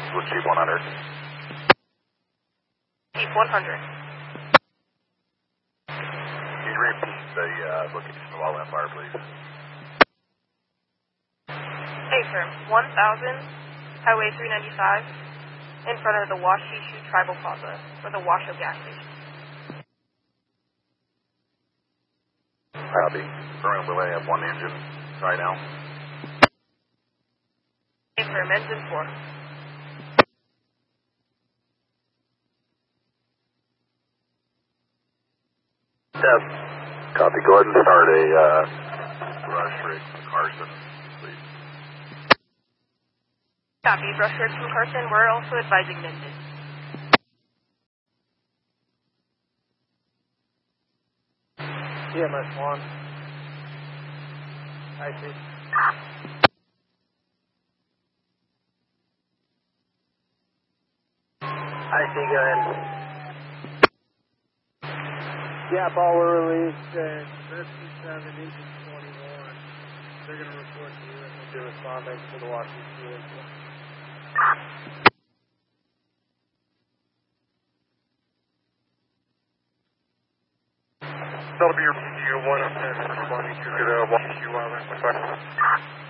with Chief 100. Chief 100. Can you repeat the location of All Empire, please? Hey, sir. 1000 Highway 395 in front of the Washishu Tribal Plaza or the Washoe gas station. Copy. Currently we have one engine right now. Hey, sir. Engine 4. Yes. Copy. Go ahead and start a rush rig from Carson, please. Copy. Brush rig from Carson. We're also advising Minden. TMS 1. I see. I see, go ahead. Yeah, all were released and Rescue 7, Engine 21. They're going to report to you and we'll be responding to the Washington incident. That'll be your PQ 1 responding to the Washington Island.